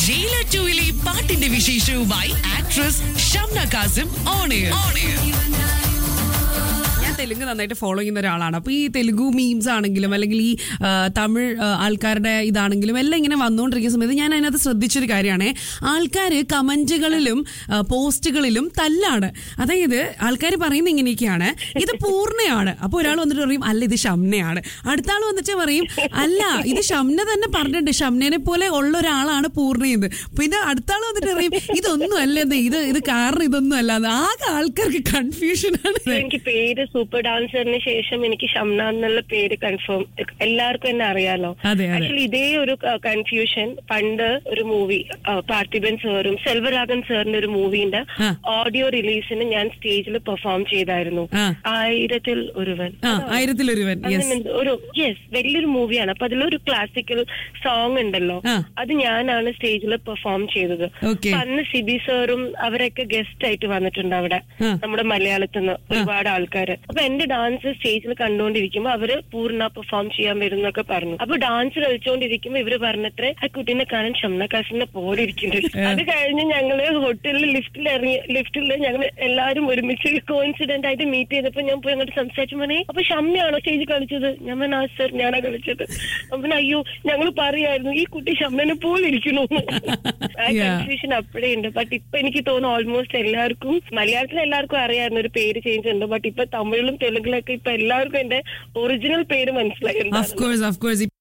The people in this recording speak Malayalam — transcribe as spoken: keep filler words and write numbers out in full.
ജയിലർ ടൂവിലെ പാട്ടിന്റെ വിശേഷവുമായി actress Shamna Kasim on air. Telugu നന്നായിട്ട് ഫോളോ ചെയ്യുന്ന ഒരാളാണ്. അപ്പോൾ ഈ തെലുഗു മീംസ് ആണെങ്കിലും അല്ലെങ്കിൽ ഈ തമിഴ് ആൾക്കാരുടെ ഇതാണെങ്കിലും എല്ലാം ഇങ്ങനെ വന്നുകൊണ്ടിരിക്കുന്ന സമയത്ത് ഞാൻ അതിനകത്ത് ശ്രദ്ധിച്ചൊരു കാര്യമാണ്, ആൾക്കാർ കമന്റുകളിലും പോസ്റ്റുകളിലും തല്ലാണ്. അതായത് ആൾക്കാർ പറയുന്നത് ഇങ്ങനെയൊക്കെയാണ്, ഇത് പൂർണ്ണയാണ്. അപ്പോൾ ഒരാൾ വന്നിട്ട് പറയും അല്ല ഇത് ഷംനയാണ്, അടുത്ത ആൾ വന്നിട്ട് പറയും അല്ല ഇത് ഷംന തന്നെ പറഞ്ഞിട്ടുണ്ട്, ഷംനനെ പോലെ ഉള്ള ഒരാളാണ് പൂർണ്ണയെന്ന്. പിന്നെ അടുത്ത ആൾ വന്നിട്ട് പറയും ഇതൊന്നും അല്ലെന്ന്, ഇത് ഇത് കാരണം ഇതൊന്നും അല്ലാന്ന്. ആകെ ആൾക്കാർക്ക് കൺഫ്യൂഷനാണ്. എനിക്ക് പേര് സൂപ്പർ ഡാൻസറിന് ശേഷം എനിക്ക് ഷംന എന്നുള്ള പേര് കൺഫേം, എല്ലാവർക്കും എന്നെ അറിയാലോ. ആക്ച്വലി ഇതേ ഒരു കൺഫ്യൂഷൻ പണ്ട് ഒരു മൂവി പാർത്ഥിബൻ സാറും സെൽവരാഗൻ സാറിന്റെ ഒരു മൂവിന്റെ ഓഡിയോ റിലീസിന് ഞാൻ സ്റ്റേജിൽ പെർഫോം ചെയ്തായിരുന്നു. ആയിരത്തിൽ ഒരുവൻ ആയിരത്തിൽ ഒരുവൻ ഒരു യെസ് വലിയൊരു മൂവിയാണ്. അപ്പൊ അതിലൊരു ക്ലാസിക്കൽ സോങ് ഉണ്ടല്ലോ, അത് ഞാനാണ് സ്റ്റേജിൽ പെർഫോം ചെയ്തത്. അന്ന് സിബി സാറും അവരൊക്കെ ഗസ്റ്റ് ആയിട്ട് വന്നിട്ടുണ്ട് അവിടെ, നമ്മുടെ മലയാളത്തിൽ നിന്ന് ഒരുപാട് ആൾക്കാര്. അപ്പൊ എന്റെ ഡാൻസ് സ്റ്റേജിൽ കണ്ടുകൊണ്ടിരിക്കുമ്പോ അവര് പൂർണ്ണ പെർഫോം ചെയ്യാൻ വരുന്നൊക്കെ പറഞ്ഞു. അപ്പൊ ഡാൻസ് കളിച്ചുകൊണ്ടിരിക്കുമ്പോ ഇവര് പറഞ്ഞത്രേ ആ കുട്ടീനെ കാണാൻ ഷംന കാസിനെ പോലെ ഇരിക്കുന്നുണ്ട്. അത് കഴിഞ്ഞ് ഞങ്ങള് ഹോട്ടലിൽ ലിഫ്റ്റിൽ ഇറങ്ങി, ലിഫ്റ്റിൽ ഞങ്ങൾ എല്ലാവരും ഒരുമിച്ച് കോയിൻസിഡന്റ് ആയിട്ട് മീറ്റ് ചെയ്തപ്പോ ഞാൻ പോയി അങ്ങോട്ട് സംസാരിച്ചു പറഞ്ഞേ അപ്പൊ ഷംനയാണോ സ്റ്റേജിൽ കളിച്ചത്? ഞാൻ പറഞ്ഞ ആ സർ ഞാനാ കളിച്ചത്. അപ്പൊ അയ്യോ ഞങ്ങൾ പറയായിരുന്നു ഈ കുട്ടി ഷംനനെ പോലെ ഇരിക്കണു. ആ കൺഫ്യൂഷൻ അപ്പോഴേ ഉണ്ട്. ബട്ട് ഇപ്പൊ എനിക്ക് തോന്നുന്നു ഓൾമോസ്റ്റ് എല്ലാവർക്കും മലയാളത്തിൽ എല്ലാവർക്കും അറിയാമായിരുന്നു ഒരു പേര് ചേഞ്ച് ഉണ്ട്. ബട്ട് ഇപ്പൊ തമിഴിലും തെലുങ്കിലൊക്കെ ഇപ്പൊ എല്ലാവർക്കും എന്റെ ഒറിജിനൽ പേര് മനസ്സിലായി.